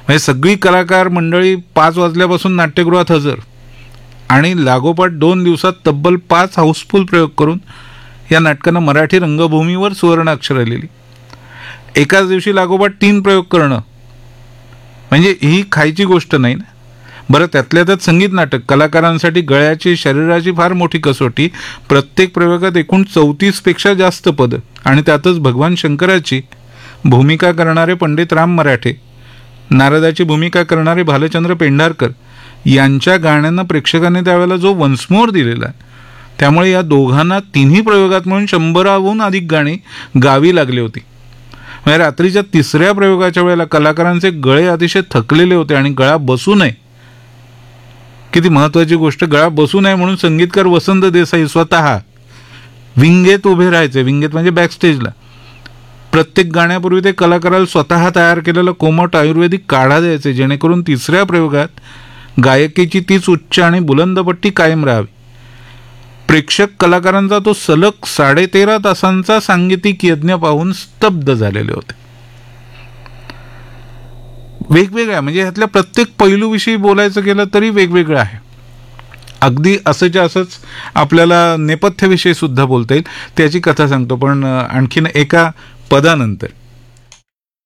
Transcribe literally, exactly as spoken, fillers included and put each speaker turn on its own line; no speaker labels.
म्हणजे सगळी कलाकार मंडळी पाच वाजल्यापासून नाट्यगृहात हजर आणि लागोपाठ दोन दिवसात तब्बल पाच हाऊसफुल प्रयोग करून या नाटकानं मराठी रंगभूमीवर सुवर्णाक्षर आलेली. एकाच दिवशी लागोपाठ तीन प्रयोग करणं म्हणजे ही खायची गोष्ट नाही ना. बरं, त्यातल्या त्यात संगीत नाटक कलाकारांसाठी गळ्याची शरीराची फार मोठी कसोटी. प्रत्येक प्रयोगात एकूण चौतीसपेक्षा जास्त पदं आणि त्यातच भगवान शंकराची भूमिका करणारे पंडित राम मराठे, नारदाची भूमिका करणारे भालचंद्र पेंढारकर यांच्या गाण्यांना प्रेक्षकांनी त्यावेळेला जो वन्समोर दिलेला आहे, त्यामुळे या दोघांना तिन्ही प्रयोगात म्हणून शंभराहून अधिक गाणी गावी लागली होती. म्हणजे रात्रीच्या तिसऱ्या प्रयोगाच्या वेळेला कलाकारांचे गळे अतिशय थकलेले होते आणि गळा बसू नये, किती महत्त्वाची गोष्ट, गळा बसू नये म्हणून संगीतकार वसंत देसाई स्वतः विंगेत उभे राहायचे. विंगेत म्हणजे बॅकस्टेजला. प्रत्येक गाण्यापूर्वी ते कलाकाराला स्वतः तयार केलेलं कोमट आयुर्वेदिक काढा द्यायचे, जेणेकरून तिसऱ्या प्रयोगात गायकीची तीच उच्च आणि बुलंद पट्टी कायम राहावी. प्रेक्षक कलाकारांचा तो सलग साडेतेरा तासांचा सांगीतिक यज्ञ पाहून स्तब्ध झालेले होते. वेगवेगळ्या म्हणजे ह्यातल्या प्रत्येक पैलूविषयी बोलायचं गेलं तरी वेगवेगळं आहे. अगदी असंच्या असंच आपल्याला नेपथ्याविषयी सुद्धा बोलता येईल. त्याची कथा सांगतो पण आणखीन एका पदानंतर.